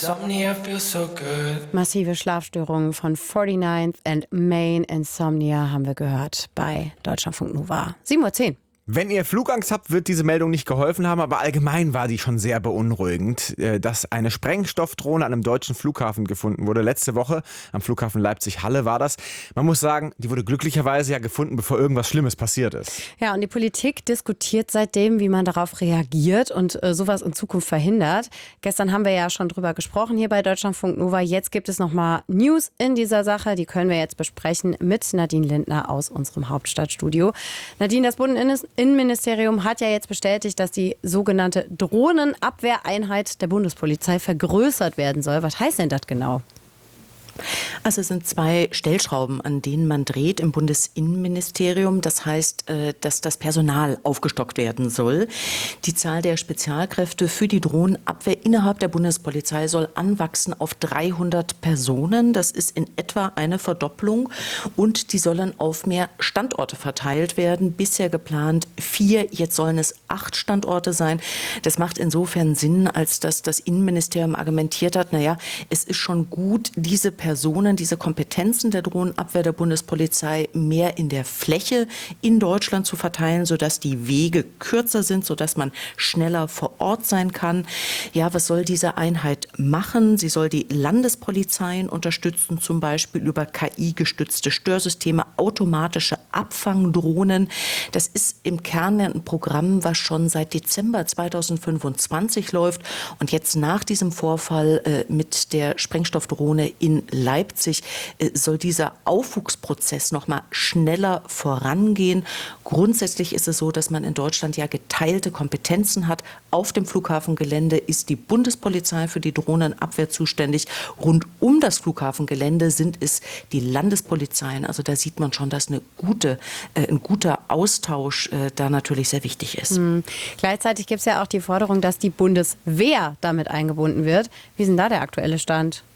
Insomnia feels so good. Massive Schlafstörungen von 49th and Main Insomnia haben wir gehört bei Deutschlandfunk Nova. 7:10 Uhr. Wenn ihr Flugangst habt, wird diese Meldung nicht geholfen haben, aber allgemein war die schon sehr beunruhigend, dass eine Sprengstoffdrohne an einem deutschen Flughafen gefunden wurde. Letzte Woche am Flughafen Leipzig-Halle war das. Man muss sagen, die wurde glücklicherweise ja gefunden, bevor irgendwas Schlimmes passiert ist. Ja, und die Politik diskutiert seitdem, wie man darauf reagiert und sowas in Zukunft verhindert. Gestern haben wir ja schon drüber gesprochen hier bei Deutschlandfunk Nova. Jetzt gibt es nochmal News in dieser Sache. Die können wir jetzt besprechen mit Nadine Lindner aus unserem Hauptstadtstudio. Nadine, das Bundesinnenministerium hat ja jetzt bestätigt, dass die sogenannte Drohnenabwehreinheit der Bundespolizei vergrößert werden soll. Was heißt denn das genau? Also es sind 2 Stellschrauben, an denen man dreht im Bundesinnenministerium. Das heißt, dass das Personal aufgestockt werden soll. Die Zahl der Spezialkräfte für die Drohnenabwehr innerhalb der Bundespolizei soll anwachsen auf 300 Personen. Das ist in etwa eine Verdopplung. Und die sollen auf mehr Standorte verteilt werden. Bisher geplant 4, jetzt sollen es 8 Standorte sein. Das macht insofern Sinn, als dass das Innenministerium argumentiert hat, naja, es ist schon gut, diese Personen, diese Kompetenzen der Drohnenabwehr der Bundespolizei mehr in der Fläche in Deutschland zu verteilen, sodass die Wege kürzer sind, sodass man schneller vor Ort sein kann. Ja, was soll diese Einheit machen? Sie soll die Landespolizeien unterstützen, zum Beispiel über KI-gestützte Störsysteme, automatische Abfangdrohnen. Das ist im Kern ein Programm, was schon seit Dezember 2025 läuft und jetzt nach diesem Vorfall mit der Sprengstoffdrohne in Leipzig soll dieser Aufwuchsprozess noch mal schneller vorangehen. Grundsätzlich ist es so, dass man in Deutschland ja geteilte Kompetenzen hat. Auf dem Flughafengelände ist die Bundespolizei für die Drohnenabwehr zuständig. Rund um das Flughafengelände sind es die Landespolizeien. Also da sieht man schon, dass ein guter Austausch da natürlich sehr wichtig ist. Gleichzeitig gibt es ja auch die Forderung, dass die Bundeswehr damit eingebunden wird. Wie ist denn da der aktuelle Stand?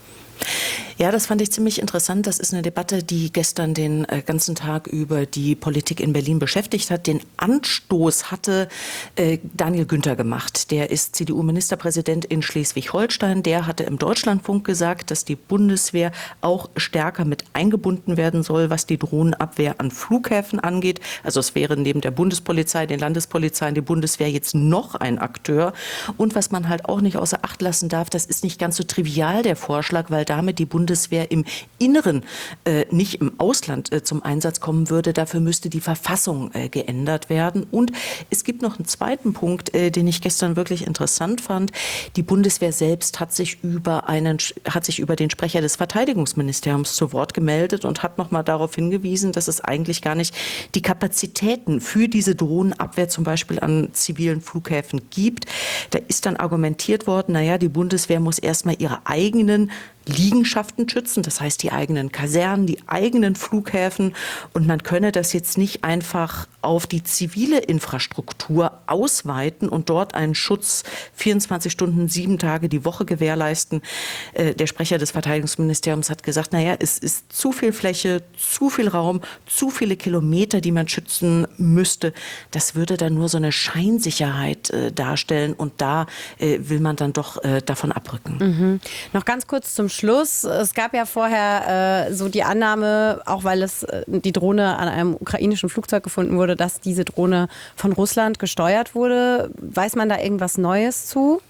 Ja, das fand ich ziemlich interessant. Das ist eine Debatte, die gestern den ganzen Tag über die Politik in Berlin beschäftigt hat. Den Anstoß hatte Daniel Günther gemacht. Der ist CDU-Ministerpräsident in Schleswig-Holstein. Der hatte im Deutschlandfunk gesagt, dass die Bundeswehr auch stärker mit eingebunden werden soll, was die Drohnenabwehr an Flughäfen angeht. Also es wäre neben der Bundespolizei, den Landespolizeien, die Bundeswehr jetzt noch ein Akteur. Und was man halt auch nicht außer Acht lassen darf, das ist nicht ganz so trivial, der Vorschlag, weil damit die Bundeswehr im Inneren, nicht im Ausland zum Einsatz kommen würde. Dafür müsste die Verfassung geändert werden. Und es gibt noch einen zweiten Punkt, den ich gestern wirklich interessant fand. Die Bundeswehr selbst hat sich über den Sprecher des Verteidigungsministeriums zu Wort gemeldet und hat noch mal darauf hingewiesen, dass es eigentlich gar nicht die Kapazitäten für diese Drohnenabwehr zum Beispiel an zivilen Flughäfen gibt. Da ist dann argumentiert worden, naja, die Bundeswehr muss erstmal ihre eigenen Liegenschaften schützen, das heißt die eigenen Kasernen, die eigenen Flughäfen, und man könne das jetzt nicht einfach auf die zivile Infrastruktur ausweiten und dort einen Schutz 24 Stunden, 7 Tage die Woche gewährleisten. Der Sprecher des Verteidigungsministeriums hat gesagt, naja, es ist zu viel Fläche, zu viel Raum, zu viele Kilometer, die man schützen müsste. Das würde dann nur so eine Scheinsicherheit darstellen, und da will man dann doch davon abrücken. Noch ganz kurz zum Schluss. Es gab ja vorher so die Annahme, auch weil die Drohne an einem ukrainischen Flugzeug gefunden wurde, dass diese Drohne von Russland gesteuert wurde. Weiß man da irgendwas Neues zu?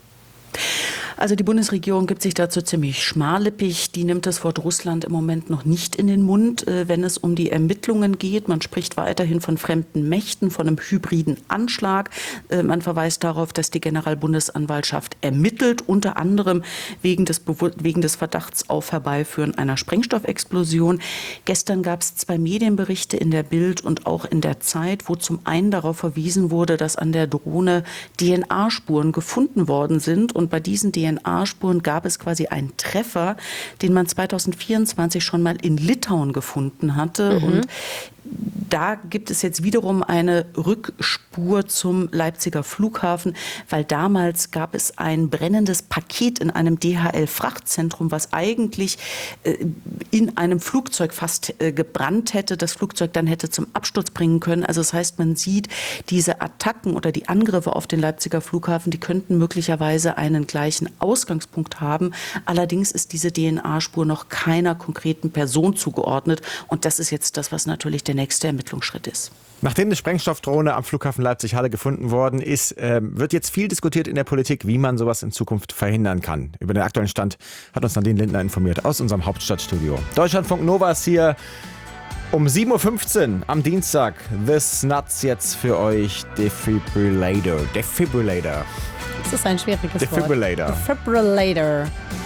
Also die Bundesregierung gibt sich dazu ziemlich schmallippig. Die nimmt das Wort Russland im Moment noch nicht in den Mund, wenn es um die Ermittlungen geht. Man spricht weiterhin von fremden Mächten, von einem hybriden Anschlag. Man verweist darauf, dass die Generalbundesanwaltschaft ermittelt, unter anderem wegen des Verdachts auf Herbeiführen einer Sprengstoffexplosion. Gestern gab es 2 Medienberichte in der Bild und auch in der Zeit, wo zum einen darauf verwiesen wurde, dass an der Drohne DNA-Spuren gefunden worden sind. Und bei diesen DNA-Spuren gab es quasi einen Treffer, den man 2024 schon mal in Litauen gefunden hatte. Und da gibt es jetzt wiederum eine Rückspur zum Leipziger Flughafen, weil damals gab es ein brennendes Paket in einem DHL-Frachtzentrum, was eigentlich in einem Flugzeug fast gebrannt hätte, das Flugzeug dann hätte zum Absturz bringen können. Also das heißt, man sieht, diese Attacken oder die Angriffe auf den Leipziger Flughafen, die könnten möglicherweise eine einen gleichen Ausgangspunkt haben. Allerdings ist diese DNA-Spur noch keiner konkreten Person zugeordnet. Und das ist jetzt das, was natürlich der nächste Ermittlungsschritt ist. Nachdem eine Sprengstoffdrohne am Flughafen Leipzig-Halle gefunden worden ist, wird jetzt viel diskutiert in der Politik, wie man sowas in Zukunft verhindern kann. Über den aktuellen Stand hat uns Nadine Lindner informiert aus unserem Hauptstadtstudio. Deutschlandfunk Nova ist hier um 7.15 Uhr am Dienstag. This Nuts jetzt für euch Defibrillator. Das ist ein schwieriges Defibrillator. Wort. Defibrillator.